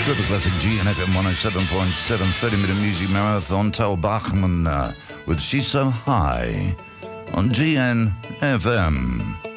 Good classic GNFM 107.7 30-minute music marathon. Tal Bachman with She's So High on GNFM.